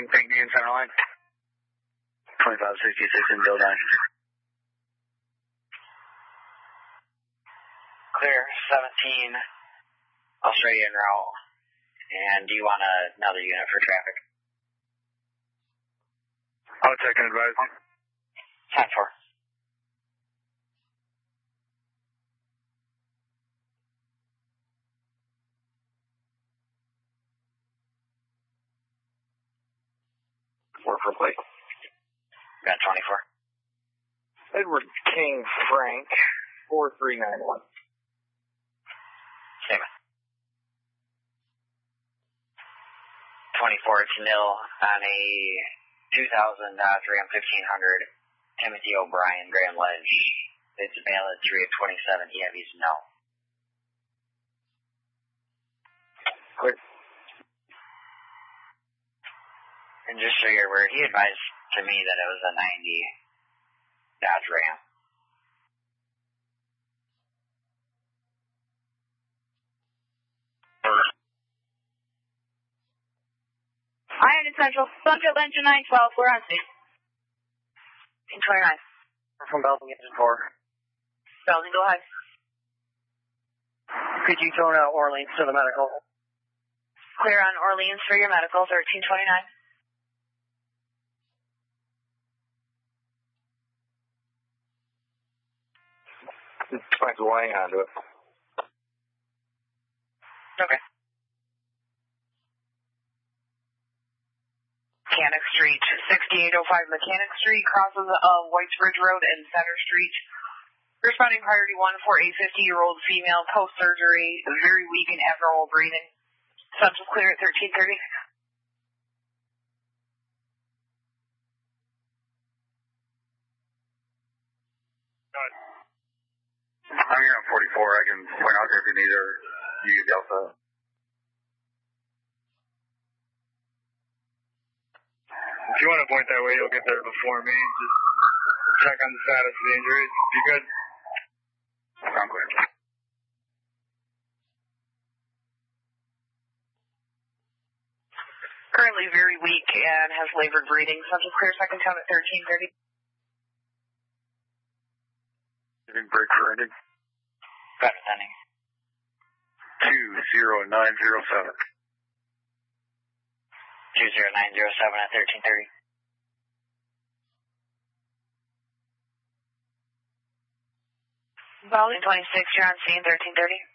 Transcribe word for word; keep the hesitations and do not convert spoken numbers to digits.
King, Pink Union Center Line. twenty-five sixty-six in Bill nine. Clear, seventeen, Australian route. And do you want another unit for traffic? I'll check and advise. ten four. Four for plate. Got twenty-four. Edward King Frank, four three nine one. Same. twenty-four to nil on a two thousand Dodge Ram fifteen hundred Timothy O'Brien Grand Ledge. It's valid three of twenty-seven. He heavies no. Clear. And just so you're aware, he advised to me that it was a ninety Dodge Ram. Iron and Central, Sunfield Engine nine twelve, we're on scene. Team twenty-nine. From Belton, Engine four. Belton, go ahead. Could you tone out Orleans to the medical? Clear on Orleans for your medical, thirteen twenty-nine. Thanks for weighing onto it. Okay. Mechanic Street, sixty-eight oh five Mechanic Street, crosses uh, Whites Bridge Road and Center Street. Responding priority one for a fifty-year-old female, post-surgery, very weak and abnormal breathing. Subject clear at thirteen thirty. I'm here on forty-four. I can point out here if you need or you use Delta. If you want to point that way, you'll get there before me. Just check on the status of the injuries. You good? I'm clear. Currently very weak and has labored breathing. Subject clear, second count at thirteen thirty. Giving break for ending. Got it, ending. two zero nine zero seven. two zero nine zero seven at thirteen thirty. Volume twenty-six, you're on scene, thirteen thirty.